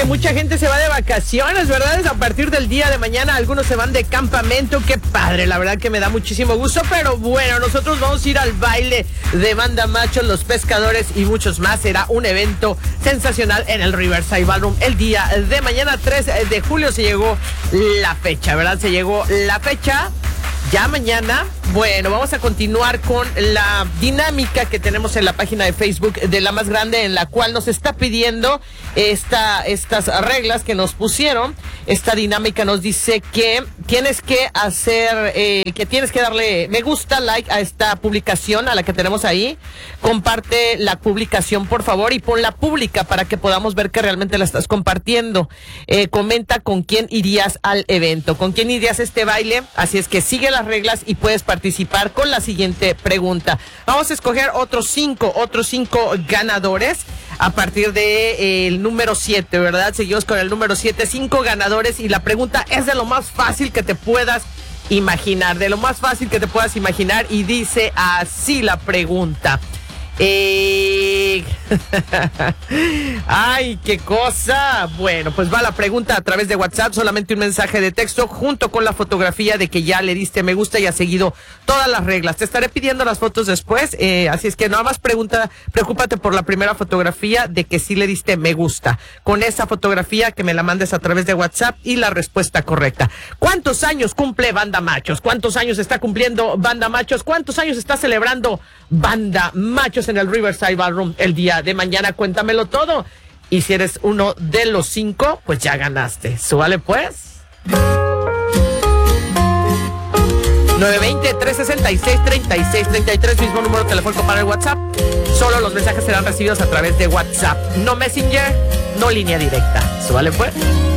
que mucha gente se va de vacaciones, ¿verdad? A partir del día de mañana algunos se van de campamento. Qué padre, la verdad que me da muchísimo gusto. Pero bueno, nosotros vamos a ir al baile de Banda Machos, Los Pescadores y muchos más. Será un evento sensacional en el Riverside Ballroom el día de mañana, 3 de julio. Se llegó la fecha, ¿verdad? Se llegó la fecha. Ya mañana, bueno, vamos a continuar con la dinámica que tenemos en la página de Facebook de La Más Grande, en la cual nos está pidiendo estas reglas que nos pusieron. Esta dinámica nos dice que tienes que hacer, que tienes que darle me gusta, like a esta publicación, a la que tenemos ahí. Comparte la publicación, por favor, y ponla pública para que podamos ver que realmente la estás compartiendo. Comenta con quién irías al evento, con quién irías a este baile. Así es que sigue las reglas y puedes participar con la siguiente pregunta. Vamos a escoger otros cinco ganadores a partir de el número 7, ¿verdad? Seguimos con el número 7, 5 ganadores, y la pregunta es de lo más fácil que te puedas imaginar, y dice así la pregunta. Ay, qué cosa. Bueno, pues va la pregunta a través de WhatsApp, solamente un mensaje de texto junto con la fotografía de que ya le diste me gusta y has seguido todas las reglas. Te estaré pidiendo las fotos después, así es que nada más preocúpate por la primera fotografía de que sí le diste me gusta. Con esa fotografía que me la mandes a través de WhatsApp y la respuesta correcta. ¿Cuántos años cumple Banda Machos? ¿Cuántos años está cumpliendo Banda Machos? ¿Cuántos años está celebrando Banda Machos en el Riverside Ballroom el día de mañana? Cuéntamelo todo. Y si eres uno de los 5, pues ya ganaste. Súbale pues. 920-366-3633, mismo número telefónico para el WhatsApp. Solo los mensajes serán recibidos a través de WhatsApp. No Messenger, no línea directa. Súbale pues.